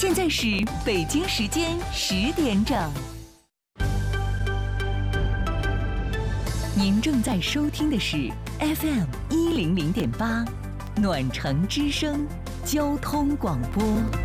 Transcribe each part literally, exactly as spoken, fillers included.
现在是北京时间十点整。您正在收听的是 F M 一零零点八，暖城之声交通广播。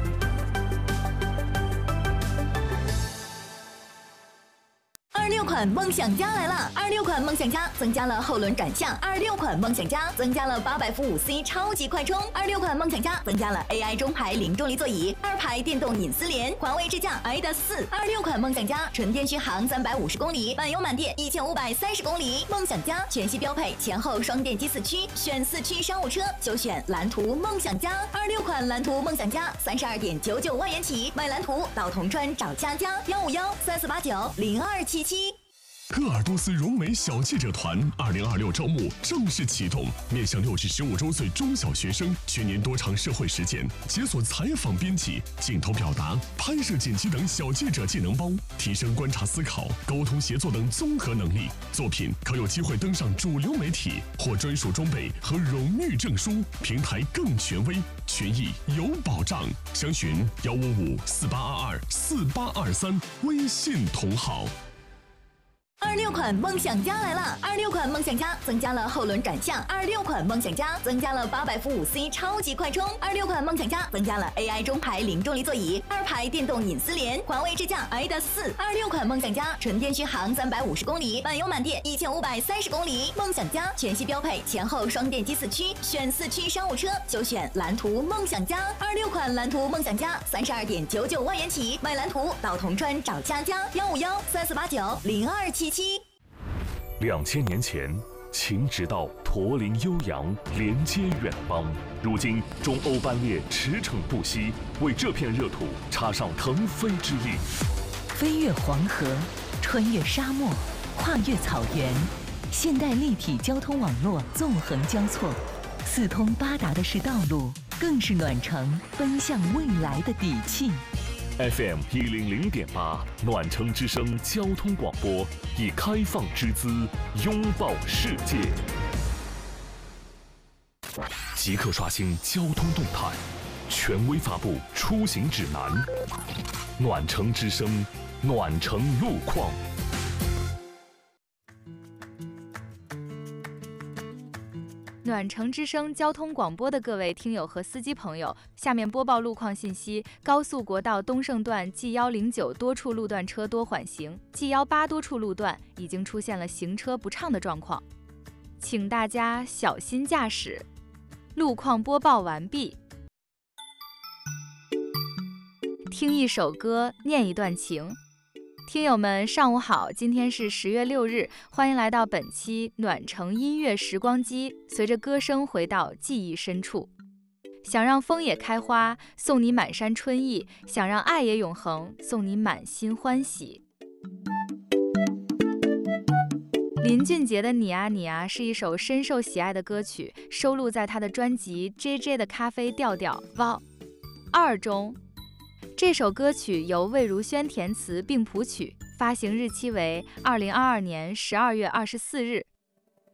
二六款梦想家来了！二六款梦想家增加了后轮转向，二六款梦想家增加了八百伏五 C 超级快充，二六款梦想家增加了 A I 中排零重力座椅，二排电动隐私联，环卫支架 I D A S 四。二六款梦想家纯电续航三百五十公里，满油满电一千五百三十公里。梦想家全系标配前后双电机四驱，选四驱商务车就选蓝图梦想家。二六款蓝图梦想家三十二点九九万元起，买蓝图到铜川找佳佳，幺五幺三四八九零二七七。 鄂尔多斯融美小记者团二零二六招募正式启动，面向六至十五周岁中小学生，全年多场社会实践，解锁采访编辑、镜头表达、拍摄剪辑等小记者技能包，提升观察思考、沟通协作等综合能力。作品可有机会登上主流媒体，获专属装备和荣誉证书，平台更权威，权益有保障。详询幺五五四八二二四八二三，微信同号。 二六款梦想家来了！二六款梦想家增加了后轮转向，二六款梦想家增加了八百伏五 C 超级快充，二六款梦想家增加了 A I 中排零重力座椅，二排电动隐私联，环卫支架 I D A S 四。二六款梦想家纯电续航三百五十公里，满油满电一千五百三十公里。梦想家全系标配前后双电机四驱，选四驱商务车就选蓝图梦想家。二六款蓝图梦想家三十二点九九万元起，买蓝图到铜川找佳佳，幺五幺三四八九零二七七。 两千年前，秦直道驼铃悠扬，连接远邦。如今，中欧班列驰骋不息，为这片热土插上腾飞之力。 飞越黄河，穿越沙漠，跨越草原，现代立体交通网络纵横交错，四通八达的是道路，更是暖城奔向未来的底气。 F M 一零零点八，暖城之声交通广播，以开放之姿拥抱世界。即刻刷新交通动态，权威发布出行指南。暖城之声，暖城路况。 暖城之声交通广播的各位听友和司机朋友，下面播报路况信息：高速国道东胜段 G 一零九多处路段车多缓行 ，G 一八多处路段已经出现了行车不畅的状况，请大家小心驾驶。路况播报完毕。听一首歌，念一段情。听友们上午好，今天是十月六日，欢迎来到本期暖城音乐时光机，随着歌声回到记忆深处。想让风也开花，送你满山春意；想让爱也永恒，送你满心欢喜。林俊杰的你啊你啊是一首深受喜爱的歌曲，收录在他的专辑 J J 的咖啡调调 Vol 二中。这首歌曲由魏如萱填词并谱曲，发行日期为二零二二年十二月二十四日。